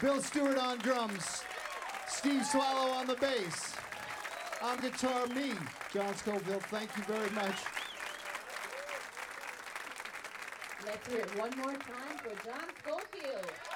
Bill Stewart on drums. Steve Swallow on the bass. On guitar, me, John Scofield. Thank you very much. Let's hear it one more time for John Scofield.